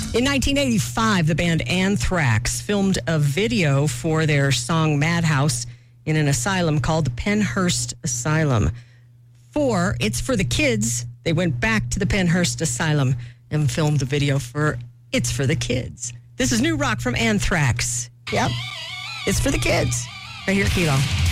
In 1985, the band Anthrax filmed a video for their song Madhouse in an asylum called the Pennhurst Asylum. It's for the Kids, they went back to the Pennhurst Asylum and filmed the video for It's for the Kids. This is new rock from Anthrax. Yep, it's for the kids. Right here, Kilo.